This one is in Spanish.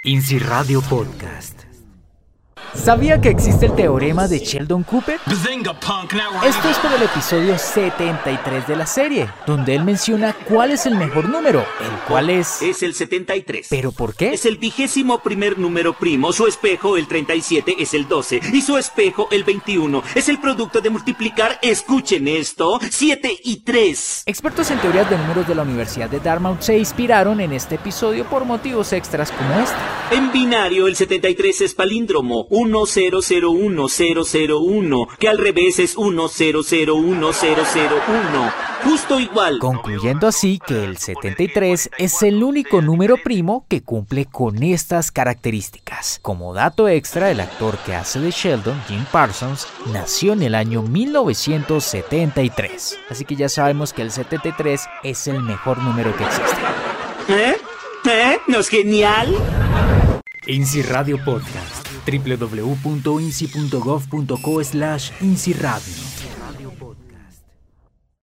INSI Radio Podcast. ¿Sabía que existe el teorema de Sheldon Cooper? Esto es por el episodio 73 de la serie, donde él menciona cuál es el mejor número, el cual es el 73. ¿Pero por qué? Es el 21º número primo, su espejo el 37 es el 12 y su espejo el 21. Es el producto de multiplicar, escuchen esto, 7 y 3. Expertos en teorías de números de la Universidad de Dartmouth se inspiraron en este episodio por motivos extras como este. En binario el 73 es palíndromo, 1001001, que al revés es 1001001. Justo igual. Concluyendo así que el 73 es el único número primo que cumple con estas características. Como dato extra, el actor que hace de Sheldon, Jim Parsons, nació en el año 1973. Así que ya sabemos que el 73 es el mejor número que existe. ¿No es genial? INSI Radio Podcast. www.insi.gov.co/INSI Radio.